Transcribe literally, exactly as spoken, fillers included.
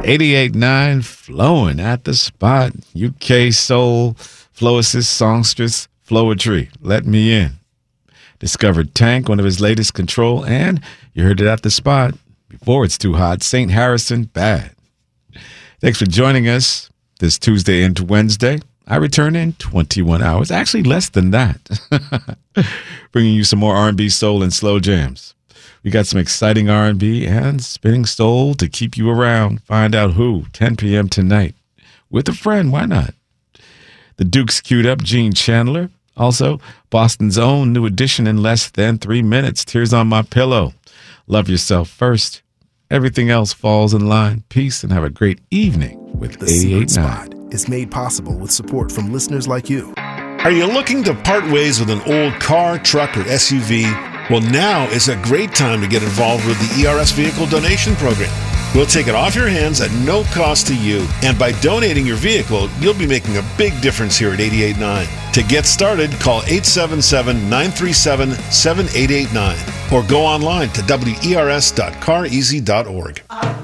eighty-eight point nine flowing at the spot. U K soul, flowicist, songstress, Flowetry. Let me in. Discovered Tank, one of his latest Control, and you heard it at the spot. Before It's Too Hot, Saint Harrison, Bad. Thanks for joining us this Tuesday into Wednesday. I return in twenty-one hours, actually less than that. Bringing you some more R and B, soul, and slow jams. We got some exciting R and B and spinning soul to keep you around. Find out who, ten p.m. tonight. With a friend, why not? The Dukes queued up, Gene Chandler. Also, Boston's own new edition in less than three minutes, Tears on My Pillow. Love yourself first. Everything else falls in line. Peace and have a great evening with The eighty-eight Secret point nine. Spot is made possible with support from listeners like you. Are you looking to part ways with an old car, truck, or S U V? Well, now is a great time to get involved with the E R S Vehicle Donation Program. We'll take it off your hands at no cost to you. And by donating your vehicle, you'll be making a big difference here at eighty-eight point nine. To get started, call eight seven seven, nine three seven, seven eight eight nine or go online to W E R S dot car easy dot org.